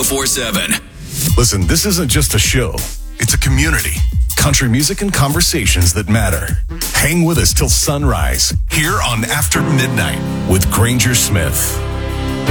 1047. Listen, this isn't just a show. It's a community. Country music and conversations that matter. Hang with us till sunrise here on After Midnight with Granger Smith.